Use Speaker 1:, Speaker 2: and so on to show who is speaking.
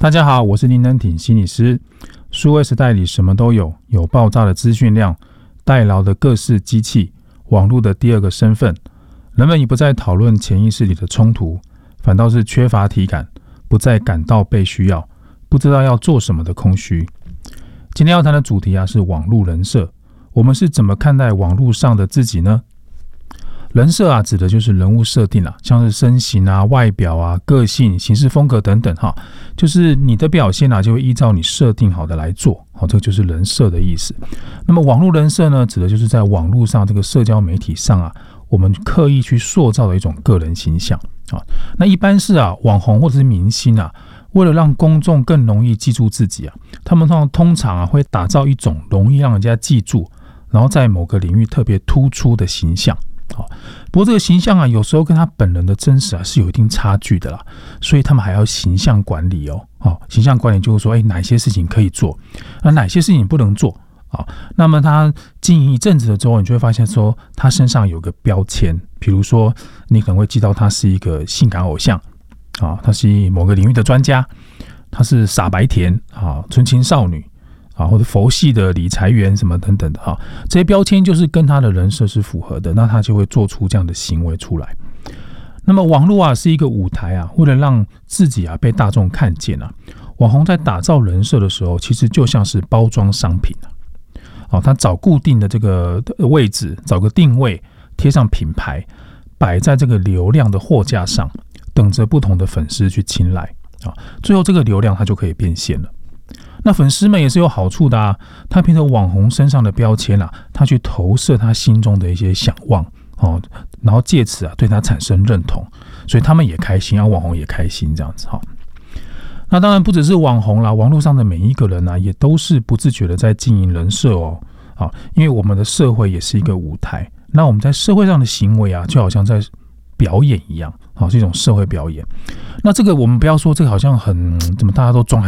Speaker 1: 大家好，我是林能挺心理师。数位时代里什么都有，有爆炸的资讯量，代劳的各式机器，网络的第二个身份。人们已不再讨论潜意识里的冲突，反倒是缺乏体感，不再感到被需要，不知道要做什么的空虚。今天要谈的主题是网络人设。我们是怎么看待网络上的自己呢？人设指的就是人物设定像是身形外表个性、行事风格等等就是你的表现就会依照你设定好的来做，这就是人设的意思。那么网络人设呢，指的就是在网络上这个社交媒体上我们刻意去塑造的一种个人形象那一般是网红或者是明星为了让公众更容易记住自己他们通常会打造一种容易让人家记住，然后在某个领域特别突出的形象。不过这个形象有时候跟他本人的真实是有一定差距的啦，所以他们还要形象管理形象管理就是说哪些事情可以做，哪些事情不能做那么他经营一阵子了之后，你就会发现说他身上有个标签，比如说你可能会记到他是一个性感偶像他是某个领域的专家，他是傻白甜纯情少女或者佛系的理财员什么等等的这些标签就是跟他的人设是符合的，那他就会做出这样的行为出来。那么网络是一个舞台为了让自己被大众看见网红在打造人设的时候，其实就像是包装商品他找固定的这个位置，找个定位，贴上品牌，摆在这个流量的货架上，等着不同的粉丝去青睐最后这个流量它就可以变现了。那粉丝们也是有好处的他凭着网红身上的标签他去投射他心中的一些想望然后借此对他产生认同，所以他们也开心网红也开心这样子那当然不只是网红啦，网络上的每一个人也都是不自觉的在经营人设因为我们的社会也是一个舞台，那我们在社会上的行为就好像在表演一样是一种社会表演。那这个我们不要说这个好像很怎么大家都装